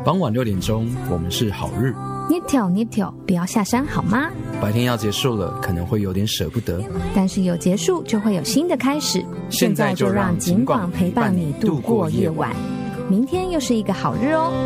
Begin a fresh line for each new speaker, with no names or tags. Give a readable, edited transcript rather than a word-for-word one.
傍晚6点钟，我们是好日。
捏挑捏挑，不要下山好吗？
白天要结束了，可能会有点舍不得，
但是有结束就会有新的开始。
现在就让警广陪伴你度过夜晚。
明天又是一个好日哦。